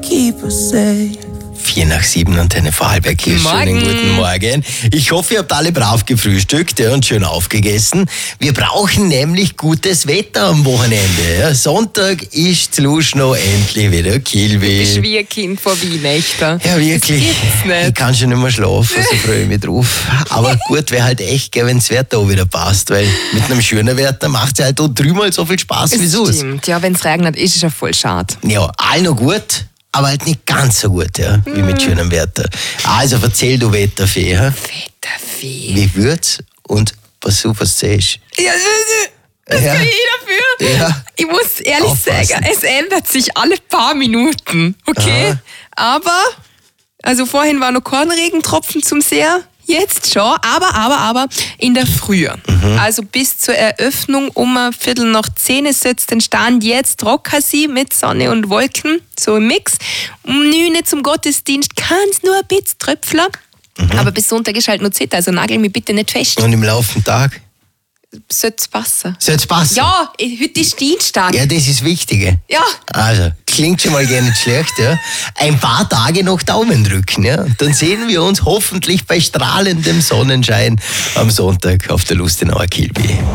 keep us safe. 6:04 und eine Vorarlberg hier. Schönen guten Morgen. Ich hoffe, ihr habt alle brav gefrühstückt und schön aufgegessen. Wir brauchen nämlich gutes Wetter am Wochenende. Ja. Sonntag ist zu Luschnow endlich wieder Kilby. Das ist wie ein Kind von Weihnachten. Ja, wirklich. Das gibt's nicht. Ich kann schon nicht mehr schlafen, so freue ich mich drauf. Aber gut, wäre halt echt geil, wenn das Wetter auch wieder passt, weil mit einem schönen Wetter macht es halt auch dreimal so viel Spaß wie sonst. Stimmt, ja, wenn es regnet, ist es ja voll schade. Ja, all noch gut, aber halt nicht ganz so gut, ja, wie mit schönem Wetter. Also erzähl du Wetterfee, ja? Wetterfee. Wie wird's und was du siehst? Ja, das Ja. kann ich dafür. Ja. Ich muss ehrlich Aufpassen. sagen, es ändert sich alle paar Minuten, okay? Aber, also vorhin war noch kein Regentropfen zum Seher, jetzt schon, aber in der Früh. Also bis zur Eröffnung um 9:15 setzt den Stand jetzt trocken sie mit Sonne und Wolken, so im Mix. Um 9 zum Gottesdienst kann es nur ein bisschen tröpfeln. Aber bis Sonntag ist halt noch Zeit, also nagel mich bitte nicht fest. Und im laufenden Tag? Sollte es passen? Soll es passen? Ja, heute ist Dienstag. Ja, das ist das Wichtige. Ja. Also, klingt schon mal gar nicht schlecht, ja. Ein paar Tage noch Daumen drücken, ja. Dann sehen wir uns hoffentlich bei strahlendem Sonnenschein am Sonntag auf der Lustenauer Kilby.